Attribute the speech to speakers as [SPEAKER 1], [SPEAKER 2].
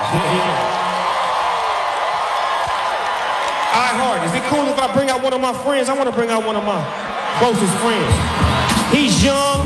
[SPEAKER 1] right, Hard, is it cool if I bring out one of my friends? I want to bring out one of my closest friends. He's young.